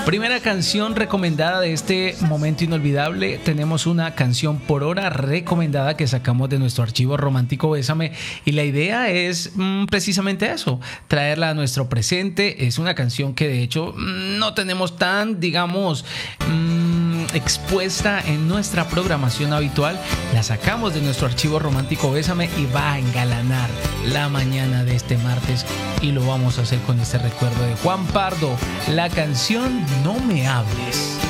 Primera canción recomendada de este momento inolvidable. Tenemos una canción por hora recomendada que sacamos de nuestro archivo romántico Bésame, y la idea es precisamente eso, traerla a nuestro presente. Es una canción que de hecho no tenemos tan, digamos, expuesta en nuestra programación habitual. La sacamos de nuestro archivo romántico Bésame y va a engalanar la mañana de este martes, y lo vamos a hacer con este recuerdo de Juan Pardo, la canción No me hables.